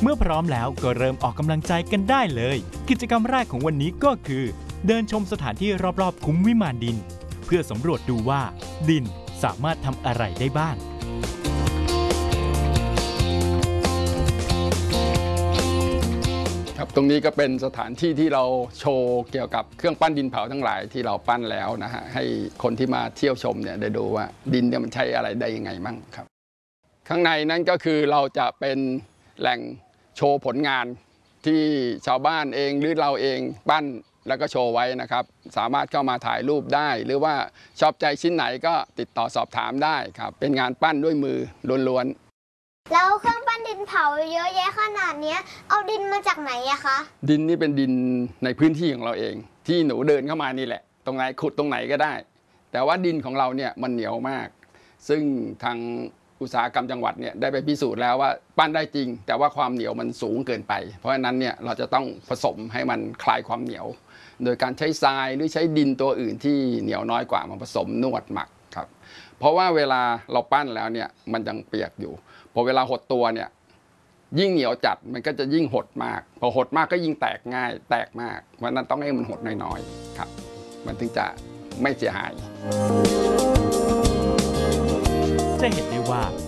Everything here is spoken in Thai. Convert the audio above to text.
เมื่อพร้อมแล้วก็เริ่มออกกำลังใจกันได้เลยกิจกรรมแรกของวันนี้ก็คือเดินชมสถานที่รอบๆคุ้มวิมานดินเพื่อสำรวจดูว่าดินสามารถทำอะไรได้บ้างครับตรงนี้ก็เป็นสถานที่ที่เราโชว์เกี่ยวกับเครื่องปั้นดินเผาทั้งหลายที่เราปั้นแล้วนะฮะให้คนที่มาเที่ยวชมเนี่ยได้ดูว่าดินเนี่ยมันใช้อะไรได้ยังไงมั่งครับข้างในนั้นก็คือเราจะเป็นแหล่งโชว์ผลงานที่ชาวบ้านเองหรือเราเองปั้นแล้วก็โชว์ไว้นะครับสามารถเข้ามาถ่ายรูปได้หรือว่าชอบใจชิ้นไหนก็ติดต่อสอบถามได้ครับเป็นงานปั้นด้วยมือล้วนๆแล้วเครื่องปั้นดินเผาเยอะแยะขนาดนี้เอาดินมาจากไหนอะคะดินนี่เป็นดินในพื้นที่ของเราเองที่หนูเดินเข้ามานี่แหละตรงไหนขุดตรงไหนก็ได้แต่ว่าดินของเราเนี่ยมันเหนียวมากซึ่งทางอุตสาหกรรมจังหวัดเนี่ยได้ไปพิสูจน์แล้วว่าปั้นได้จริงแต่ว่าความเหนียวมันสูงเกินไปเพราะฉะนั้นเนี่ยเราจะต้องผสมให้มันคลายความเหนียวโดยการใช้ทรายหรือใช้ดินตัวอื่นที่เหนียวน้อยกว่ามาผสมนวดหมักครับเพราะว่าเวลาเราปั้นแล้วเนี่ยมันยังเปียกอยู่พอเวลาหดตัวเนี่ยยิ่งเหนียวจัดมันก็จะยิ่งหดมากพอหดมากก็ยิ่งแตกง่ายแตกมากเพราะนั้นต้องให้มันหดน้อยๆครับมันถึงจะไม่เสียหายจะเห็นได้ว่า